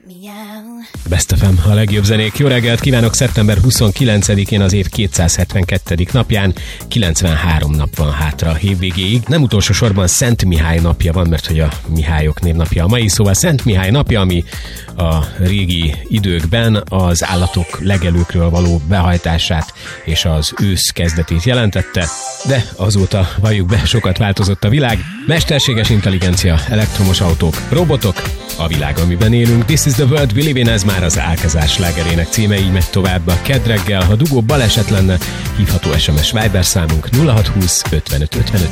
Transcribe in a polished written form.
Best FM, a legjobb zenék. Jó reggelt kívánok! Szeptember 29-én, az év 272. napján 93 nap van hátra a hétvégéig. Nem utolsó sorban Szent Mihály napja van, mert hogy a Mihályok névnapja a mai, szóval Szent Mihály napja, ami a régi időkben az állatok legelőkről való behajtását és az ősz kezdetét jelentette, de azóta, valljuk be, sokat változott a világ. Mesterséges intelligencia, elektromos autók, robotok, a világ, amiben élünk. This is the world we live in, ez már az Álkezás slágerének címe, így megy tovább a kedd reggel. Ha dugó baleset lenne, hívható SMS Viber számunk 0620 55 55